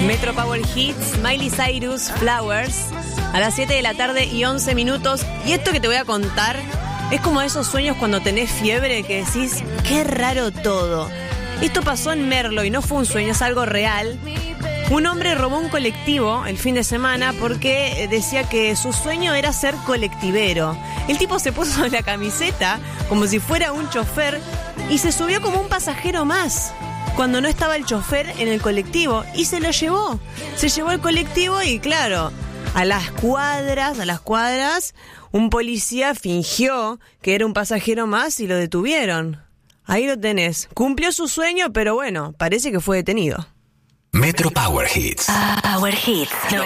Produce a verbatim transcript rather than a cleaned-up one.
Metro Power Hits, Miley Cyrus, Flowers, a las siete de la tarde y once minutos. Y esto que te voy a contar es como esos sueños cuando tenés fiebre que decís, qué raro todo. Esto pasó en Merlo y no fue un sueño, es algo real. Un hombre robó un colectivo el fin de semana porque decía que su sueño era ser colectivero. El tipo se puso la camiseta como si fuera un chofer y se subió como un pasajero más cuando no estaba el chofer en el colectivo y se lo llevó. Se llevó el colectivo y claro, a las cuadras, a las cuadras, un policía fingió que era un pasajero más y lo detuvieron. Ahí lo tenés. Cumplió su sueño, pero bueno, parece que fue detenido. Metro Power Hits. Power Hits.